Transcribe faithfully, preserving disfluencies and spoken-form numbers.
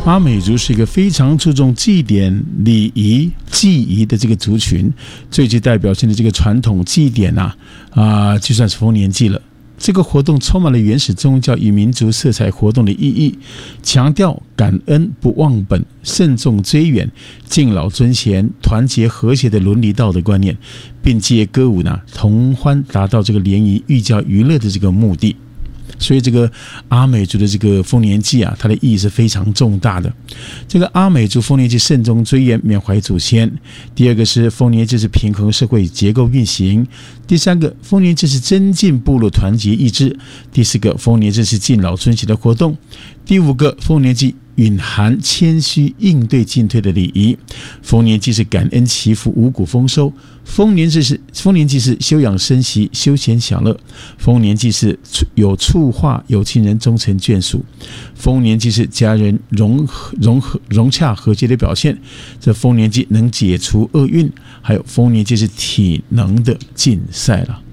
阿美族是一个非常注重祭典、礼仪、祭仪的这个族群，最具代表性的这个传统祭典啊，啊，就算是丰年祭了。这个活动充满了原始宗教与民族色彩活动的意义，强调感恩、不忘本、慎重追远、敬老尊贤、团结和谐的伦理道德观念，并借歌舞呢同欢，达到这个联谊、寓教于乐的这个目的。所以这个阿美族的这个丰年祭啊，它的意义是非常重大的。这个阿美族丰年祭慎终追远，缅怀祖先。第二个是丰年祭是平衡社会结构运行。第三个，丰年祭是增进部落团结意志。第四个，丰年祭是敬老尊贤的活动。第五个，丰年祭蕴含谦虚应对进退的礼仪。丰年祭是感恩祈福五谷丰收。丰年祭是丰年祭是休养生息、休闲享乐。丰年祭是有触化有情人终成眷属。丰年祭是家人融融合融洽和谐的表现。这丰年祭能解除厄运，还有丰年祭是体能的竞赛了。